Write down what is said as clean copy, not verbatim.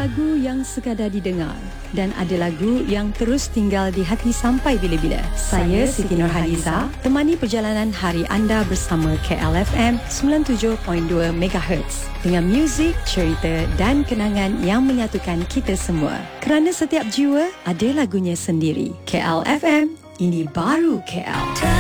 lagu yang sekadar didengar dan ada lagu yang terus tinggal di hati sampai bila-bila. Saya Siti Nurhaliza, temani perjalanan hari anda bersama KLFM 97.2 MHz dengan muzik, cerita dan kenangan yang menyatukan kita semua. Kerana setiap jiwa ada lagunya sendiri. KLFM, ini baru KL.